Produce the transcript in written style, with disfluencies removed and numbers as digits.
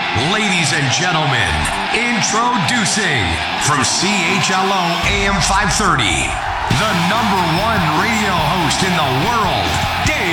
Ladies and gentlemen, introducing from CHLO AM 530, the #1 radio host in the world